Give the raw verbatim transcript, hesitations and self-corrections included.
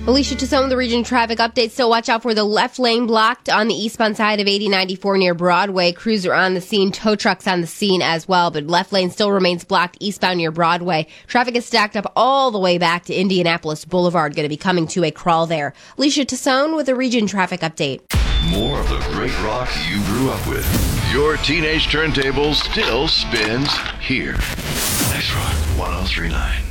Alicia Tassone, the region traffic update. So watch out for the left lane blocked on the eastbound side of eighty ninety-four near Broadway. Crews are on the scene. Tow trucks on the scene as well, but left lane still remains blocked eastbound near Broadway. Traffic is stacked up all the way back to Indianapolis Boulevard. Going to be coming to a crawl there. Alicia Tassone with a region traffic update. More of the great rock you grew up with. Your teenage turntable still spins here. Nice Rock one oh three point nine.